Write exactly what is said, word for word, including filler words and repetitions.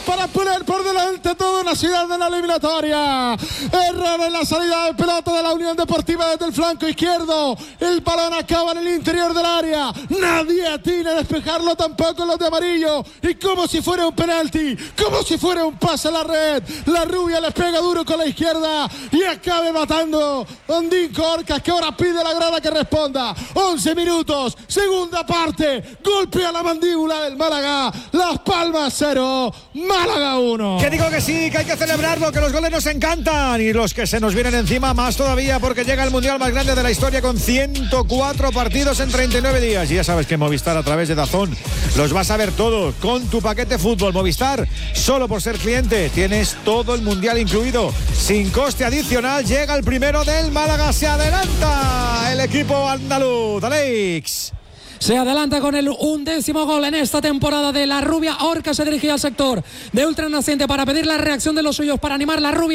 para poner por delante toda una ciudad de la eliminatoria. Error en la salida de pelota de la Unión Deportiva desde el flanco izquierdo. El balón acaba en el interior del área. Nadie atina a despejarlo, tampoco los de amarillo. Y como si fuera un penalti, como si fuera un pase a la red. La rubia les pega duro con la izquierda y acabe matando Ondín Corcas, que ahora pide a la grada que responda. once minutos, segunda parte. Golpe a la mandíbula del Málaga. Las Palmas cero, Málaga uno. Que digo que sí, que hay que celebrarlo, que los goles nos encantan y los que se nos vienen encima más todavía, porque llega el mundial más grande de la historia con ciento cuatro partidos en treinta y nueve días. Y ya sabes que Movistar, a través de DAZN, los vas a ver todos con tu paquete fútbol. Movistar, solo por ser cliente tienes todo el mundial incluido, sin coste adicional. Llega el primero del Málaga, se adelanta el equipo andaluz. Alex. Se adelanta con el undécimo gol en esta temporada de la rubia. Orca se dirigía al sector de Ultranaciente para pedir la reacción de los suyos, para animar la rubia.